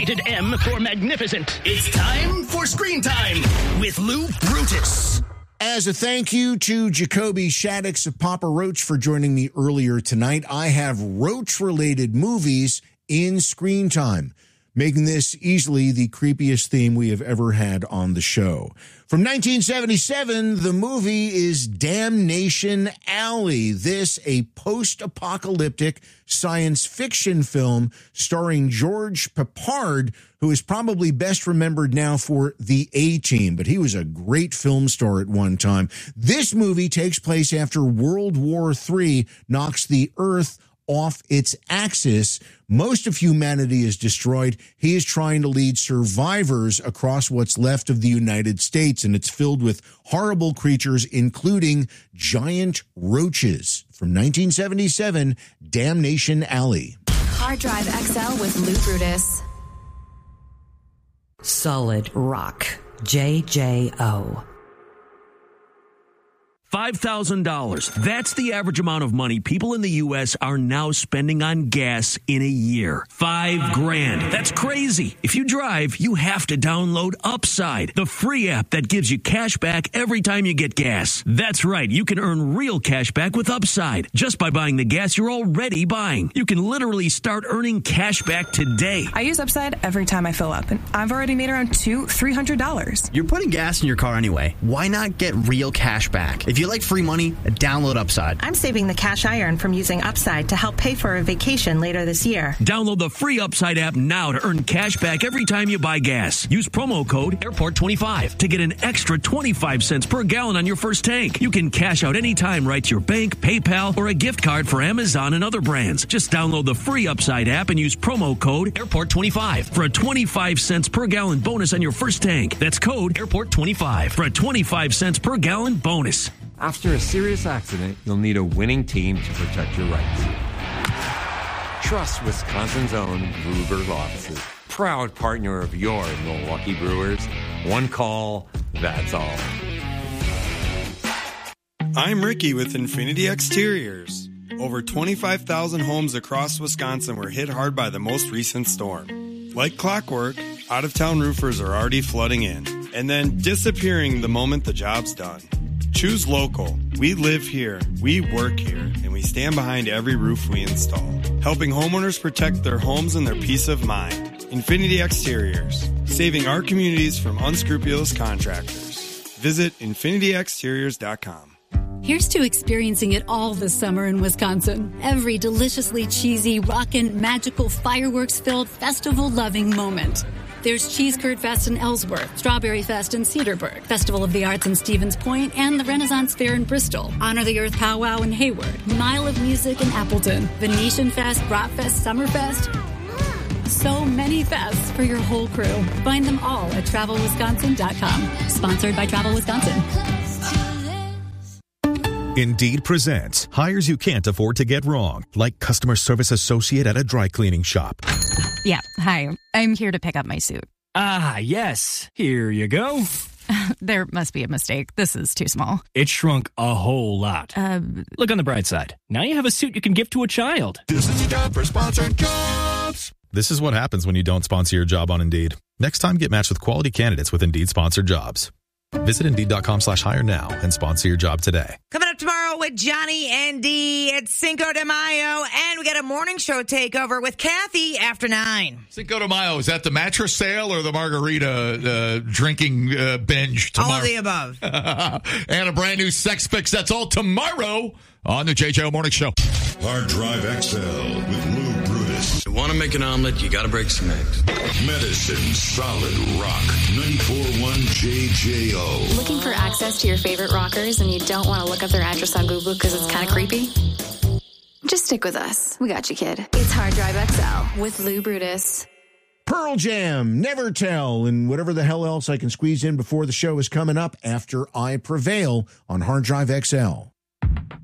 Rated M for magnificent. It's time for Screen Time with Lou Brutus. As a thank you to Jacoby Shaddix of Papa Roach for joining me earlier tonight, I have Roach-related movies in Screen Time, making this easily the creepiest theme we have ever had on the show. From 1977, the movie is Damnation Alley. This, a post-apocalyptic science fiction film starring George Peppard, who is probably best remembered now for The A-Team, but he was a great film star at one time. This movie takes place after World War III knocks the Earth off its axis. Most of humanity is destroyed. He is trying to lead survivors across what's left of the United States, and it's filled with horrible creatures, including giant roaches. From 1977, Damnation Alley. Hard Drive XL with Lou Brutus. Solid Rock. JJO. $5,000. That's the average amount of money people in the U.S. are now spending on gas in a year. $5,000. That's crazy. If you drive, you have to download Upside, the free app that gives you cash back every time you get gas. That's right. You can earn real cash back with Upside just by buying the gas you're already buying. You can literally start earning cash back today. I use Upside every time I fill up, and I've already made around $300. You're putting gas in your car anyway. Why not get real cash back? If you like free money, download Upside. I'm saving the cash I earn from using Upside to help pay for a vacation later this year. Download the free Upside app now to earn cash back every time you buy gas. Use promo code AIRPORT25 to get an extra 25 cents per gallon on your first tank. You can cash out anytime right to your bank, PayPal, or a gift card for Amazon and other brands. Just download the free Upside app and use promo code AIRPORT25 for a 25 cents per gallon bonus on your first tank. That's code AIRPORT25 for a 25 cents per gallon bonus. After a serious accident, you'll need a winning team to protect your rights. Trust Wisconsin's own Ruger Law Offices, proud partner of your Milwaukee Brewers. One call, that's all. I'm Ricky with Infinity Exteriors. Over 25,000 homes across Wisconsin were hit hard by the most recent storm. Like clockwork, out-of-town roofers are already flooding in and then disappearing the moment the job's done. Choose local. We live here, we work here, and we stand behind every roof we install, helping homeowners protect their homes and their peace of mind. Infinity Exteriors, saving our communities from unscrupulous contractors. Visit infinityexteriors.com. Here's to experiencing it all this summer in Wisconsin. Every deliciously cheesy, rockin', magical, fireworks-filled, festival-loving moment. There's Cheese Curd Fest in Ellsworth, Strawberry Fest in Cedarburg, Festival of the Arts in Stevens Point, and the Renaissance Fair in Bristol, Honor the Earth Powwow in Hayward, Mile of Music in Appleton, Venetian Fest, Brat Fest, Summerfest. So many fests for your whole crew. Find them all at TravelWisconsin.com. Sponsored by Travel Wisconsin. Indeed presents hires you can't afford to get wrong, like customer service associate at a dry cleaning shop. Yeah, hi. I'm here to pick up my suit. Ah, yes. Here you go. There must be a mistake. This is too small. It shrunk a whole lot. Look on the bright side. Now you have a suit you can give to a child. This is your job for sponsored jobs. This is what happens when you don't sponsor your job on Indeed. Next time, get matched with quality candidates with Indeed sponsored jobs. Visit Indeed.com/hire now and sponsor your job today. Coming up tomorrow with Johnny and D, it's Cinco de Mayo, and we got a morning show takeover with Kathy after 9. Cinco de Mayo, is that the mattress sale or the margarita drinking binge tomorrow? All of the above. And a brand new sex fix. That's all tomorrow on the JJO Morning Show. Hard Drive XL with Lou Brutus. You want to make an omelet, you got to break some eggs. Medicine Solid Rock 94.1 JJO. Looking for access to your favorite rockers and you don't want to look up their address on Google because it's kind of creepy? Just stick with us. We got you, kid. It's Hard Drive XL with Lou Brutus. Pearl Jam, Never Tell, and whatever the hell else I can squeeze in before the show is coming up after I Prevail on Hard Drive XL.